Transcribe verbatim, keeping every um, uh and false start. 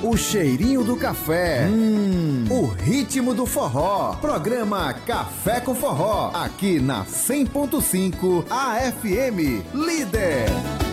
O cheirinho do café. Hum, o ritmo do forró. Programa Café com Forró. Aqui na cem ponto cinco A F M. Líder.